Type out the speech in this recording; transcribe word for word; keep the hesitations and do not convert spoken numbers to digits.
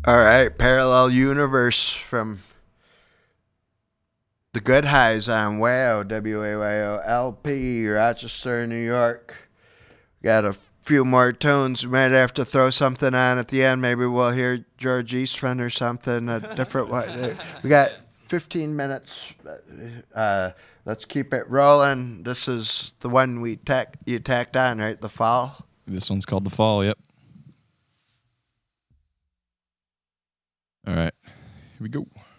All right, Parallel Universe from the Good Highs on WAYO, W A Y O L P, Rochester, New York. Got a few more tunes. We might have to throw something on at the end. Maybe we'll hear George Eastman or something, a different way. We got fifteen minutes. Uh, let's keep it rolling. This is the one we tack, you tacked on, right? The Fall? This one's called The Fall, yep. All right, here we go.